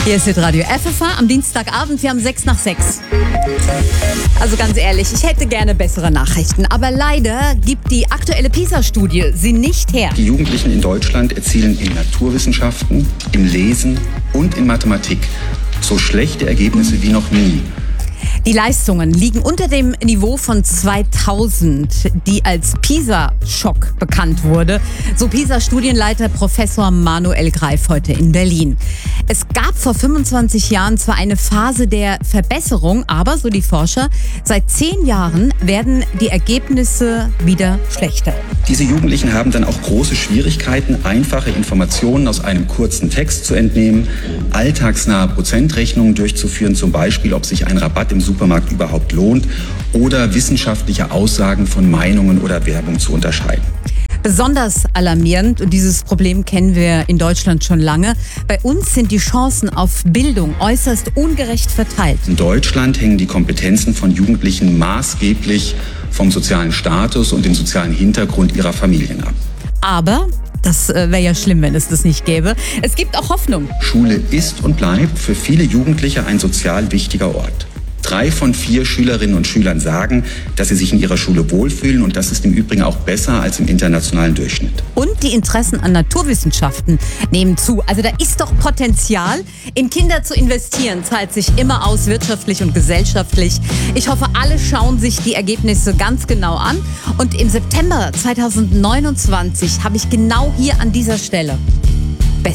Hier ist Radio FFH am Dienstagabend. Wir haben 6 nach 6. Also ganz ehrlich, ich hätte gerne bessere Nachrichten. Aber leider gibt die aktuelle PISA-Studie sie nicht her. Die Jugendlichen in Deutschland erzielen in Naturwissenschaften, im Lesen und in Mathematik so schlechte Ergebnisse wie noch nie. Die Leistungen liegen unter dem Niveau von 2000, die als PISA-Schock bekannt wurde. So PISA-Studienleiter Professor Manuel Greif heute in Berlin. Es gab vor 25 Jahren zwar eine Phase der Verbesserung, aber, so die Forscher, seit 10 Jahren werden die Ergebnisse wieder schlechter. Diese Jugendlichen haben dann auch große Schwierigkeiten, einfache Informationen aus einem kurzen Text zu entnehmen, alltagsnahe Prozentrechnungen durchzuführen, zum Beispiel, ob sich ein Rabatt im Supermarkt überhaupt lohnt, oder wissenschaftliche Aussagen von Meinungen oder Werbung zu unterscheiden. Besonders alarmierend, und dieses Problem kennen wir in Deutschland schon lange, bei uns sind die Chancen auf Bildung äußerst ungerecht verteilt. In Deutschland hängen die Kompetenzen von Jugendlichen maßgeblich vom sozialen Status und dem sozialen Hintergrund ihrer Familien ab. Aber das wäre ja schlimm, wenn es das nicht gäbe. Es gibt auch Hoffnung. Schule ist und bleibt für viele Jugendliche ein sozial wichtiger Ort. 3 von 4 Schülerinnen und Schülern sagen, dass sie sich in ihrer Schule wohlfühlen, und das ist im Übrigen auch besser als im internationalen Durchschnitt. Und die Interessen an Naturwissenschaften nehmen zu. Also da ist doch Potenzial. In Kinder zu investieren zahlt sich immer aus, wirtschaftlich und gesellschaftlich. Ich hoffe, alle schauen sich die Ergebnisse ganz genau an. Und im September 2029 habe ich genau hier an dieser Stelle